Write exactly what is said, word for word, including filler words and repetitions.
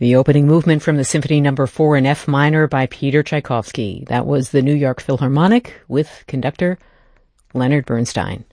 The opening movement from the Symphony Number four in F minor by Peter Tchaikovsky. That was the New York Philharmonic with conductor Leonard Bernstein.